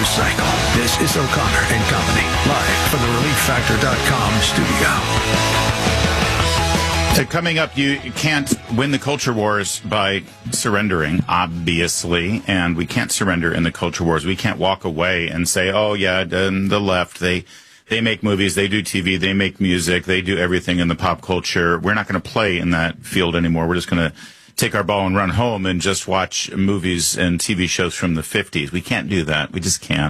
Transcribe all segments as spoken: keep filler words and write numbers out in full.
news cycle. This is O'Connor and Company, live from the relief factor dot com studio. So coming up, you can't win the culture wars by surrendering, obviously, and we can't surrender in the culture wars. We can't walk away and say, oh, yeah, the left, they they make movies, they do T V, they make music, they do everything in the pop culture. We're not going to play in that field anymore. We're just going to take our ball and run home and just watch movies and T V shows from the fifties. We can't do that. We just can't.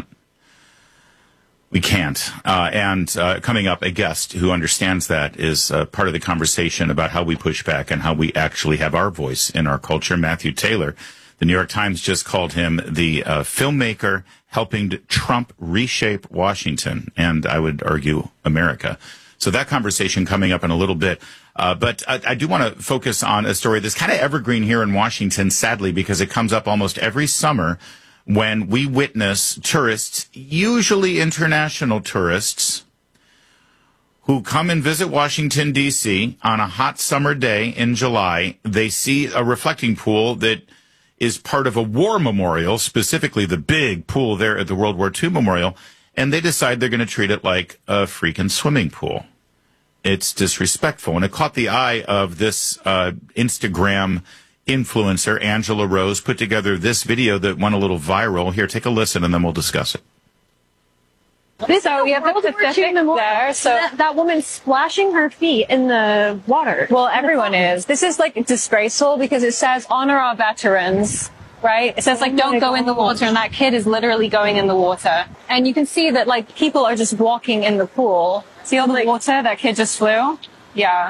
We can't. Uh, and uh, coming up, a guest who understands that is uh, part of the conversation about how we push back and how we actually have our voice in our culture. Matthew Taylor, the New York Times just called him the uh, filmmaker helping Trump reshape Washington, and I would argue America. So that conversation coming up in a little bit. Uh, but I, I do want to focus on a story that's kind of evergreen here in Washington, sadly, because it comes up almost every summer when we witness tourists, usually international tourists, who come and visit Washington, D C on a hot summer day in July. They see a reflecting pool that is part of a war memorial, specifically the big pool there at the World War Two Memorial, and they decide they're going to treat it like a freaking swimming pool. It's disrespectful. And it caught the eye of this uh, Instagram influencer, Angela Rose, put together this video that went a little viral. Here, take a listen, and then we'll discuss it. This so we have the Pacific there, so that, that woman splashing her feet in the water. Well, everyone is. This is like disgraceful because it says honor our veterans. Right? It says, like, don't go in the water, and that kid is literally going in the water. And you can see that, like, people are just walking in the pool. See all the like, water that kid just flew? Yeah.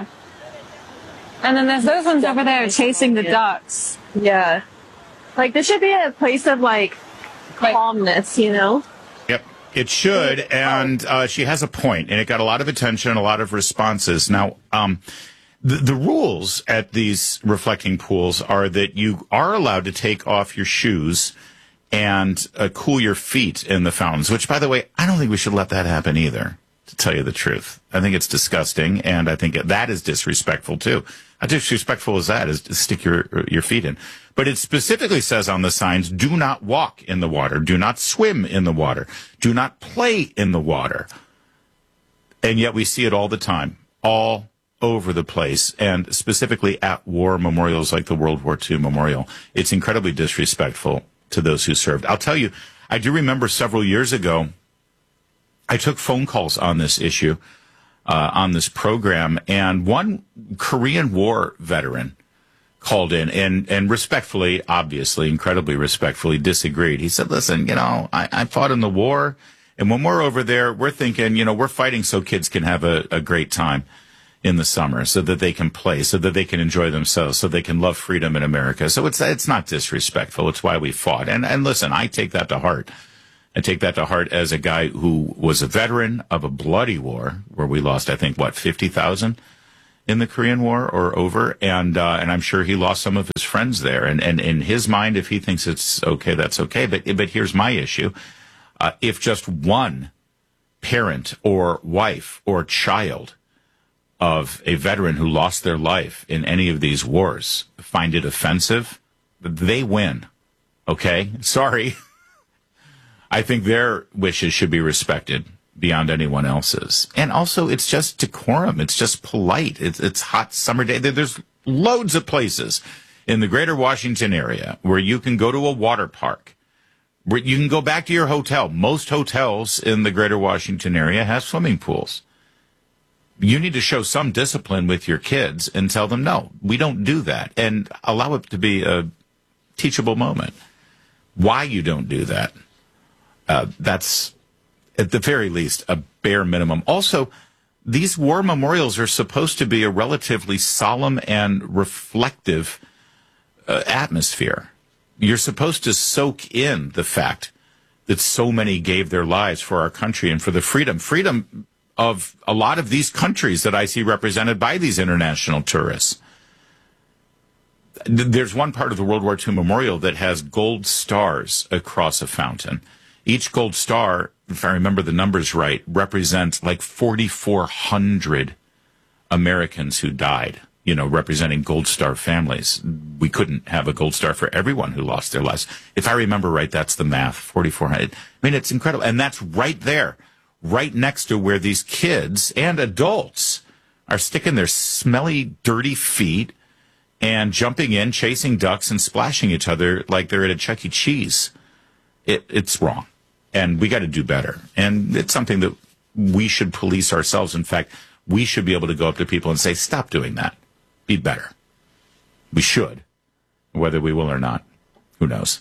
And then there's those ones over there chasing the ducks. Yeah. Like, this should be a place of, like, calmness, you know? Yep, it should, and uh, she has a point, and it got a lot of attention, a lot of responses. Now, um... The, the rules at these reflecting pools are that you are allowed to take off your shoes and uh, cool your feet in the fountains, which, by the way, I don't think we should let that happen either, to tell you the truth. I think it's disgusting, and I think that is disrespectful, too. How disrespectful is that, is to stick your, your feet in? But it specifically says on the signs, do not walk in the water, do not swim in the water, do not play in the water. And yet we see it all the time, all over the place, and specifically at war memorials like the World War Two Memorial. It's incredibly disrespectful to those who served. I'll tell you, I do remember several years ago, I took phone calls on this issue, uh, on this program, and one Korean War veteran called in and, and respectfully, obviously, incredibly respectfully disagreed. He said, listen, you know, I, I fought in the war, and when we're over there, we're thinking, you know, we're fighting so kids can have a, a great time in the summer, so that they can play, so that they can enjoy themselves, so they can love freedom in America. So it's it's not disrespectful. It's why we fought. And and listen, I take that to heart. I take that to heart as a guy who was a veteran of a bloody war where we lost, I think, what, fifty thousand in the Korean War or over, and uh, and I'm sure he lost some of his friends there. And and in his mind, if he thinks it's okay, that's okay. But but here's my issue: uh, if just one parent or wife or child of a veteran who lost their life in any of these wars find it offensive, they win. Okay? Sorry. I think their wishes should be respected beyond anyone else's. And also, it's just decorum. It's just polite. It's, it's hot summer day. There's loads of places in the greater Washington area where you can go to a water park, where you can go back to your hotel. Most hotels in the greater Washington area have swimming pools. You need to show some discipline with your kids and tell them, no, we don't do that, and allow it to be a teachable moment. Why you don't do that, uh, that's, at the very least, a bare minimum. Also, these war memorials are supposed to be a relatively solemn and reflective uh, atmosphere. You're supposed to soak in the fact that so many gave their lives for our country and for the freedom. Freedom of a lot of these countries that I see represented by these international tourists. There's one part of the World War Two Memorial that has gold stars across a fountain. Each gold star, if I remember the numbers right, represents like forty-four hundred Americans who died. you know, representing Gold Star families. We couldn't have a Gold Star for everyone who lost their lives. If I remember right, that's the math, forty-four hundred. I mean, it's incredible. And that's right there, right next to where these kids and adults are sticking their smelly, dirty feet and jumping in, chasing ducks, and splashing each other like they're at a Chuck E. Cheese. It, it's wrong. And we got to do better. And it's something that we should police ourselves. In fact, we should be able to go up to people and say, stop doing that. Be better. We should. Whether we will or not, who knows?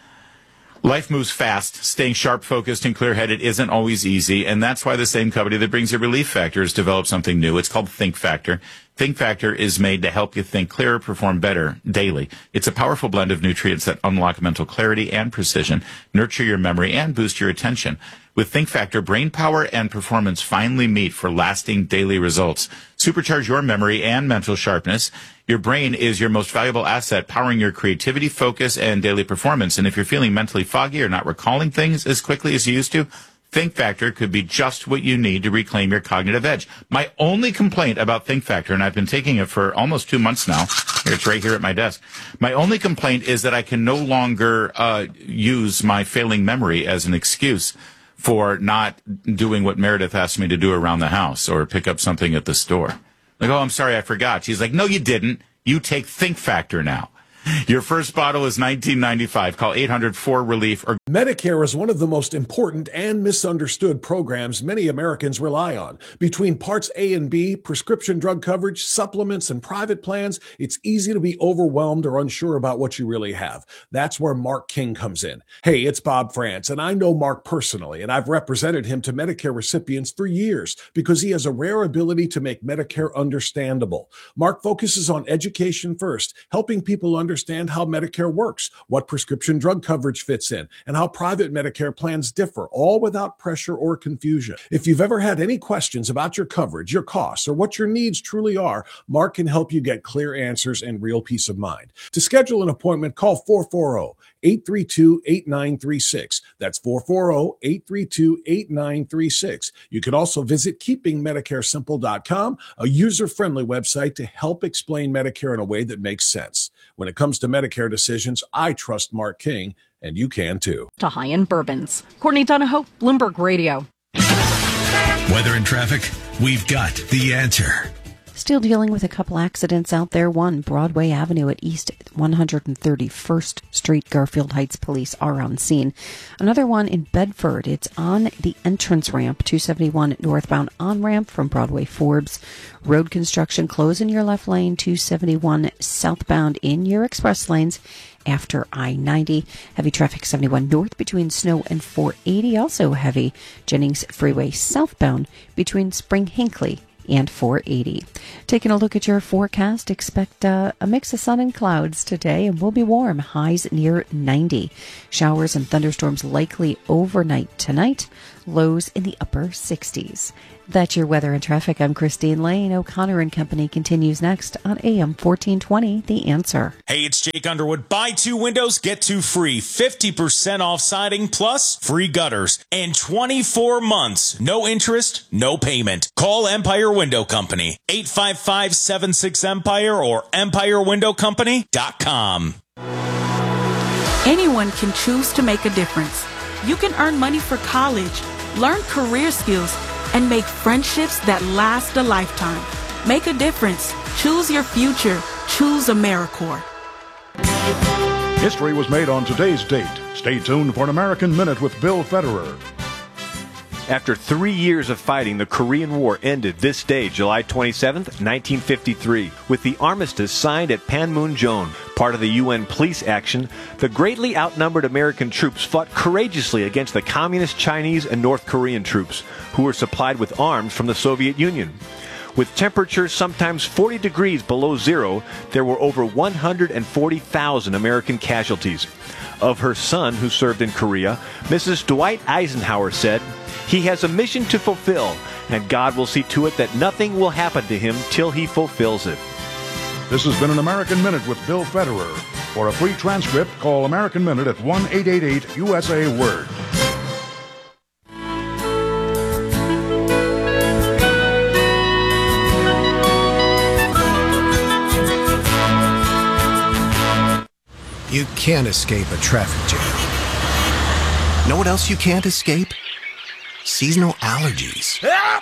Life moves fast. Staying sharp, focused, and clear-headed isn't always easy, and that's why the same company that brings you Relief Factor has developed something new. It's called Think Factor. Think Factor is made to help you think clearer, perform better daily. It's a powerful blend of nutrients that unlock mental clarity and precision, nurture your memory, and boost your attention. With Think Factor, brain power and performance finally meet for lasting daily results. Supercharge your memory and mental sharpness. Your brain is your most valuable asset, powering your creativity, focus, and daily performance. And if you're feeling mentally foggy or not recalling things as quickly as you used to, Think Factor could be just what you need to reclaim your cognitive edge. My only complaint about Think Factor, and I've been taking it for almost two months now, it's right here at my desk. My only complaint is that I can no longer uh, use my failing memory as an excuse for not doing what Meredith asked me to do around the house or pick up something at the store. Like, oh, I'm sorry, I forgot. She's like, no, you didn't. You take Think Factor now. Your first bottle is nineteen ninety-five. Call eight hundred four relief or Medicare is one of the most important and misunderstood programs many Americans rely on. Between Parts A and B, prescription drug coverage, supplements, and private plans, it's easy to be overwhelmed or unsure about what you really have. That's where Mark King comes in. Hey, it's Bob France, and I know Mark personally, and I've represented him to Medicare recipients for years because he has a rare ability to make Medicare understandable. Mark focuses on education first, helping people understand understand how Medicare works, what prescription drug coverage fits in, and how private Medicare plans differ, all without pressure or confusion. If you've ever had any questions about your coverage, your costs, or what your needs truly are, Mark can help you get clear answers and real peace of mind. To schedule an appointment, call four four zero, eight three two, eight nine three six. That's four four zero, eight three two, eight nine three six. You can also visit keeping medicare simple dot com, a user-friendly website to help explain Medicare in a way that makes sense. When it comes to Medicare decisions, I trust Mark King, and you can too. To high-end bourbons. Courtney Donahoe, Bloomberg Radio. Weather and traffic, we've got the answer. Still dealing with a couple accidents out there. One, Broadway Avenue at East one hundred thirty-first Street. Garfield Heights police are on scene. Another one in Bedford. It's on the entrance ramp, two seventy-one northbound on-ramp from Broadway Forbes. Road construction closing your left lane, two seventy-one southbound in your express lanes after I ninety. Heavy traffic seventy-one north between Snow and four eighty. Also heavy Jennings Freeway southbound between Spring Hinckley and four eighty. Taking a look at your forecast, expect uh, a mix of sun and clouds today, and will be warm, highs near ninety. Showers and thunderstorms likely overnight tonight, lows in the upper sixties. That's your weather and traffic. I'm Christine Lane. O'Connor and Company continues next on A M fourteen twenty, The Answer. Hey, it's Jake Underwood. Buy two windows, get two free. fifty percent off siding plus free gutters. And twenty-four months. No interest, no payment. Call Empire Window Company. eight five five, seven six, Empire or empire window company dot com. Anyone can choose to make a difference. You can earn money for college, learn career skills, and make friendships that last a lifetime. Make a difference. Choose your future. Choose AmeriCorps. History was made on today's date. Stay tuned for an American Minute with Bill Federer. After three years of fighting, the Korean War ended this day, July twenty-seventh, nineteen fifty-three, with the armistice signed at Panmunjom. Part of the U N police action, the greatly outnumbered American troops fought courageously against the Communist Chinese and North Korean troops, who were supplied with arms from the Soviet Union. With temperatures sometimes forty degrees below zero, there were over one hundred forty thousand American casualties. Of her son, who served in Korea, Missus Dwight Eisenhower said, "He has a mission to fulfill, and God will see to it that nothing will happen to him till he fulfills it." This has been an American Minute with Bill Federer. For a free transcript, call American Minute at one eight eight eight U S A Word. You can't escape a traffic jam. Know what else you can't escape? Seasonal allergies.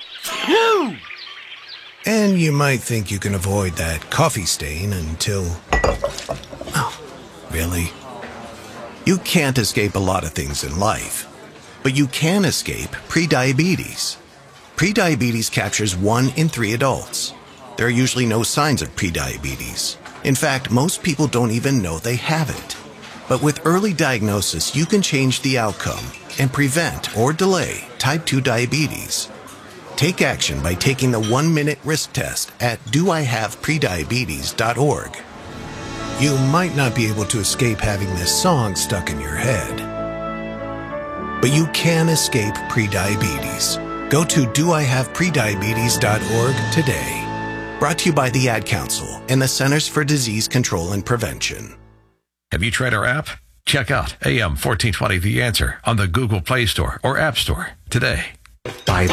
And you might think you can avoid that coffee stain until... Oh, really? You can't escape a lot of things in life, but you can escape prediabetes. Prediabetes captures one in three adults. There are usually no signs of prediabetes. In fact, most people don't even know they have it. But with early diagnosis, you can change the outcome and prevent or delay type two diabetes. Take action by taking the one-minute risk test at do I have prediabetes dot org. You might not be able to escape having this song stuck in your head, but you can escape prediabetes. Go to do I have prediabetes dot org today. Brought to you by the Ad Council and the Centers for Disease Control and Prevention. Have you tried our app? Check out A M fourteen twenty The Answer on the Google Play Store or App Store today. By